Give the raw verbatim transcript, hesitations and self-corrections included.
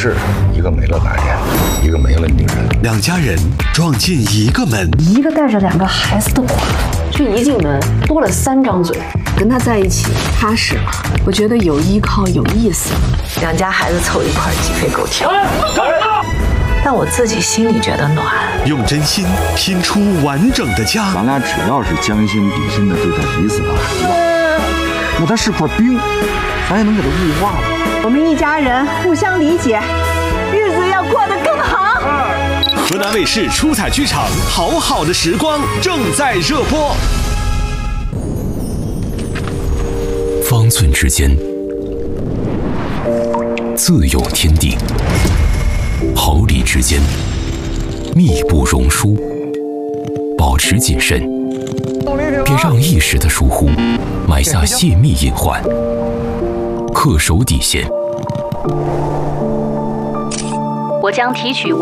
是，一个没了男人，一个没了女人。 两家人撞进一个门， 一个带着两个孩子的寡妇，这一进门多了三张嘴。 跟他在一起踏实了，我觉得有依靠有意思。 两家孩子凑一块鸡飞狗跳，但我自己心里觉得暖。 用真心拼出完整的家。 咱俩只要是将心比心的对待彼此的孩子，那他是块冰，咱也能给他雾化了。 我们一家人互相理解，日子要过得更好。 河南卫视出彩剧场《好好的时光》正在热播。 方寸之间，自有天地；毫厘之间，密不容疏。保持谨慎，别让一时的疏忽埋下泄密隐患。恪守底线。 我将提取。